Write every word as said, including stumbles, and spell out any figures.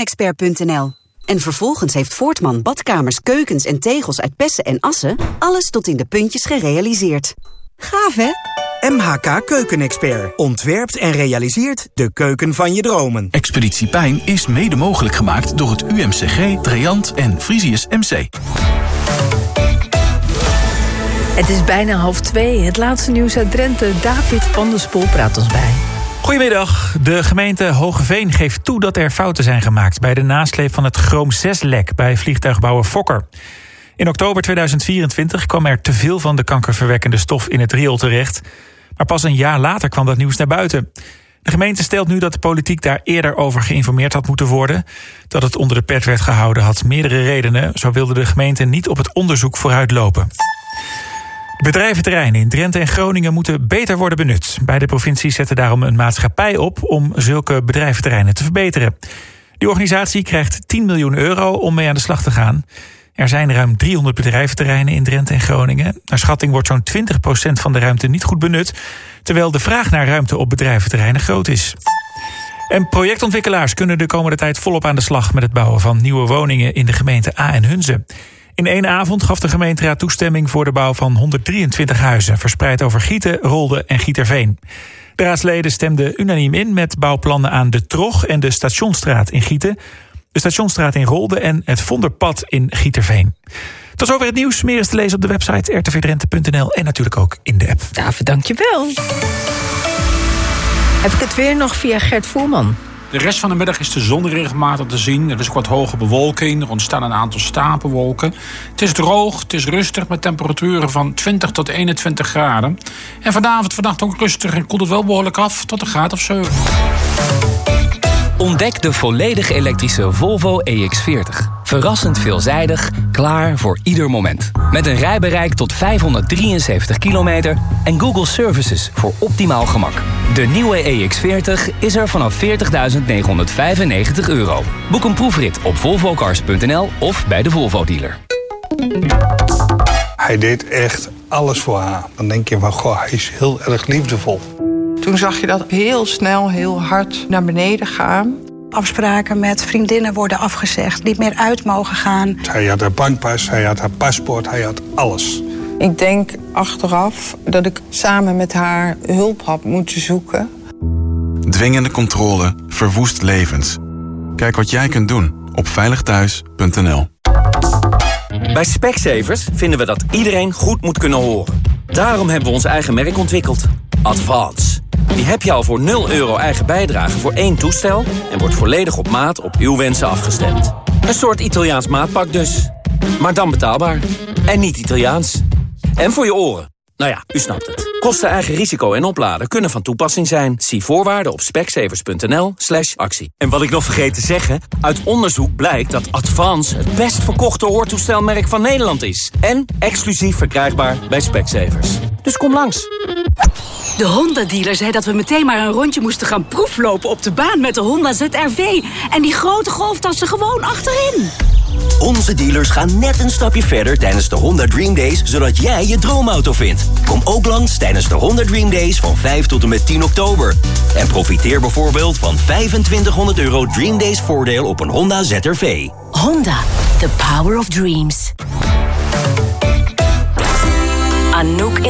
keukenexpert punt n l. En vervolgens heeft Voortman badkamers, keukens en tegels uit Pessen en Assen alles tot in de puntjes gerealiseerd. Gaaf, hè? M H K Keukenexpert ontwerpt en realiseert de keuken van je dromen. Expeditie Pijn is mede mogelijk gemaakt door het U M C G, Triant en Frisius M C. Het is bijna half twee. Het laatste nieuws uit Drenthe. David van der Spoel praat ons bij. Goedemiddag. De gemeente Hogeveen geeft toe dat er fouten zijn gemaakt bij de nasleep van het chroom zes lek bij vliegtuigbouwer Fokker. In oktober tweeduizend vierentwintig kwam er te veel van de kankerverwekkende stof in het riool terecht. Maar pas een jaar later kwam dat nieuws naar buiten. De gemeente stelt nu dat de politiek daar eerder over geïnformeerd had moeten worden. Dat het onder de pet werd gehouden had meerdere redenen. Zo wilde de gemeente niet op het onderzoek vooruitlopen. Bedrijventerreinen in Drenthe en Groningen moeten beter worden benut. Beide provincies zetten daarom een maatschappij op om zulke bedrijventerreinen te verbeteren. Die organisatie krijgt tien miljoen euro om mee aan de slag te gaan. Er zijn ruim driehonderd bedrijventerreinen in Drenthe en Groningen. Naar schatting wordt zo'n twintig procent van de ruimte niet goed benut, terwijl de vraag naar ruimte op bedrijventerreinen groot is. En projectontwikkelaars kunnen de komende tijd volop aan de slag met het bouwen van nieuwe woningen in de gemeente A en Hunze. In één avond gaf de gemeenteraad toestemming voor de bouw van honderddrieëntwintig huizen, verspreid over Gieten, Rolde en Gieterveen. De raadsleden stemden unaniem in met bouwplannen aan de Trog en de Stationsstraat in Gieten, de Stationsstraat in Rolde en het Vonderpad in Gieterveen. Tot zover het nieuws. Meer is te lezen op de website r t v drenthe punt n l en natuurlijk ook in de app. David, dankjewel. Heb ik het weer nog via Gert Voerman. De rest van de middag is de zon regelmatig te zien. Er is ook wat hoge bewolking. Er ontstaan een aantal stapelwolken. Het is droog, het is rustig met temperaturen van twintig tot eenentwintig graden. En vanavond, vannacht ook rustig en koelt het wel behoorlijk af tot een graad of zeven. Ontdek de volledig elektrische Volvo E X veertig. Verrassend veelzijdig, klaar voor ieder moment. Met een rijbereik tot vijfhonderddrieënzeventig kilometer en Google Services voor optimaal gemak. De nieuwe E X veertig is er vanaf veertigduizend negenhonderdvijfennegentig euro. Boek een proefrit op volvo cars punt n l of bij de Volvo dealer. Hij deed echt alles voor haar. Dan denk je van, goh, hij is heel erg liefdevol. Toen zag je dat heel snel, heel hard naar beneden gaan. Afspraken met vriendinnen worden afgezegd, niet meer uit mogen gaan. Hij had haar bankpas, hij had haar paspoort, hij had alles. Ik denk achteraf dat ik samen met haar hulp had moeten zoeken. Dwingende controle verwoest levens. Kijk wat jij kunt doen op veilig thuis punt n l. Bij Specsavers vinden we dat iedereen goed moet kunnen horen. Daarom hebben we ons eigen merk ontwikkeld. Advance. Die heb je al voor nul euro eigen bijdrage voor één toestel en wordt volledig op maat op uw wensen afgestemd. Een soort Italiaans maatpak dus. Maar dan betaalbaar. En niet Italiaans. En voor je oren. Nou ja, u snapt het. Kosten, eigen risico en opladen kunnen van toepassing zijn. Zie voorwaarden op specsavers punt n l slash actie. En wat ik nog vergeet te zeggen, uit onderzoek blijkt dat Advance het best verkochte hoortoestelmerk van Nederland is. En exclusief verkrijgbaar bij Specsavers. Dus kom langs. De Honda-dealer zei dat we meteen maar een rondje moesten gaan proeflopen op de baan met de Honda Z R V. En die grote golftassen gewoon achterin. Onze dealers gaan net een stapje verder tijdens de Honda Dream Days, zodat jij je droomauto vindt. Kom ook langs tijdens de Honda Dream Days van vijf tot en met tien oktober. En profiteer bijvoorbeeld van vijfentwintighonderd euro Dream Days voordeel op een Honda Z R V. Honda, the power of dreams. Anouk